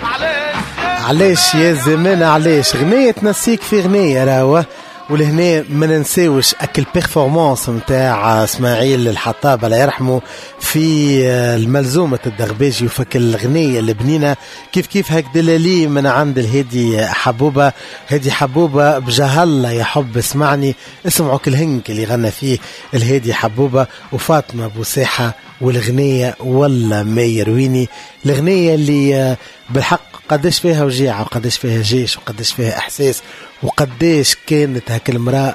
علاش يا زمان علاش غنية تنسيك في غنية راهو. ولهنا ما ننساوش اكل بيرفورمانس نتاع اسماعيل الحطاب الله يرحمه في الملزومة الدغباجي وفك الغنية البنينة كيف هك دلالي من عند الهدي حبوبة. هدي حبوبة بجهل يا حب اسمعني اسمعوا كل هنك اللي غنى فيه الهدي حبوبة وفاطمة بوساحة والغنية ولا ما يرويني. الغنية اللي بالحق قداش فيها وجيعة وقداش فيها جيش وقداش فيها احساس وقداش كانت هك المرأة